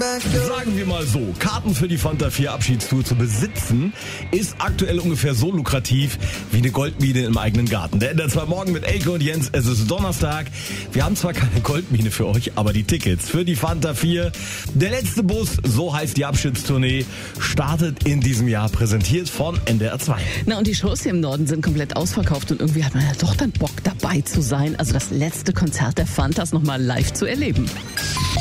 Sagen wir mal so, Karten für die Fanta 4 Abschiedstour zu besitzen, ist aktuell ungefähr so lukrativ wie eine Goldmine im eigenen Garten. Der ändert zwar morgen mit Elke und Jens, es ist Donnerstag. Wir haben zwar keine Goldmine für euch, aber die Tickets für die Fanta 4. Der letzte Bus, so heißt die Abschiedstournee, startet in diesem Jahr, präsentiert von NDR 2. Na, und die Shows hier im Norden sind komplett ausverkauft und irgendwie hat man ja doch dann Bock dabei zu sein, also das letzte Konzert der Fantas nochmal live zu erleben.